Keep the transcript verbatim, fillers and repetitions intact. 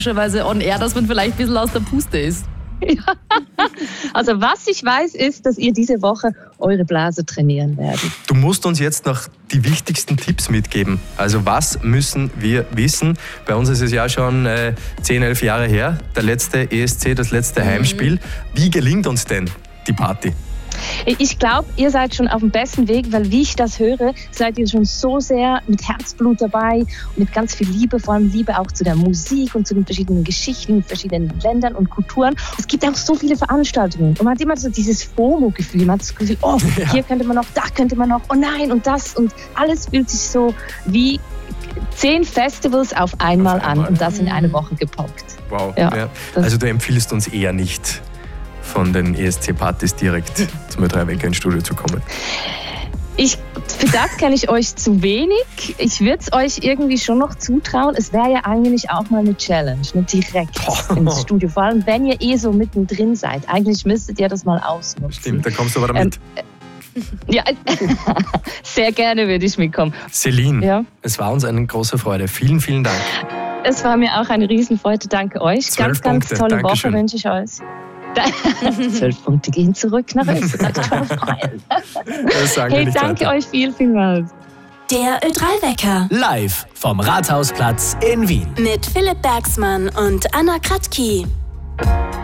komischerweise on air, dass man vielleicht ein bisschen aus der Puste ist. Ja. Also was ich weiß, ist, dass ihr diese Woche eure Blase trainieren werdet. Du musst uns jetzt noch die wichtigsten Tipps mitgeben. Also was müssen wir wissen? Bei uns ist es ja schon äh, zehn, elf Jahre her, der letzte E S C, das letzte Heimspiel. Wie gelingt uns denn die Party? Ich glaube, ihr seid schon auf dem besten Weg, weil wie ich das höre, seid ihr schon so sehr mit Herzblut dabei und mit ganz viel Liebe, vor allem Liebe auch zu der Musik und zu den verschiedenen Geschichten, verschiedenen Ländern und Kulturen. Es gibt auch so viele Veranstaltungen und man hat immer so dieses FOMO-Gefühl, man hat das Gefühl, oh, ja. Hier könnte man noch, da könnte man noch, oh nein und das und alles fühlt sich so wie zehn Festivals auf einmal, auf einmal. an und das in eine Woche gepackt. Wow, ja, ja. Also du empfiehlst uns eher nicht, von den E S C-Partys direkt zum Ö drei Wecker ins Studio zu kommen? Ich, für das kenne ich euch zu wenig. Ich würde es euch irgendwie schon noch zutrauen. Es wäre ja eigentlich auch mal eine Challenge, ne? Direkt oh. ins Studio. Vor allem, wenn ihr eh so mittendrin seid. Eigentlich müsstet ihr das mal ausnutzen. Stimmt, da kommst du aber damit. Ähm, ja, sehr gerne würde ich mitkommen. Celine, ja? Es war uns eine große Freude. Vielen, vielen Dank. Es war mir auch eine Riesenfreude. Danke euch. Zwölf ganz, Punkte. ganz tolle Dankeschön. Woche wünsche ich euch. Zwölf Punkte gehen zurück nach Österreich. Hey, danke euch viel, vielmals. Der Ö drei Wecker. Live vom Rathausplatz in Wien. Mit Philipp Bergsmann und Anna Kratky.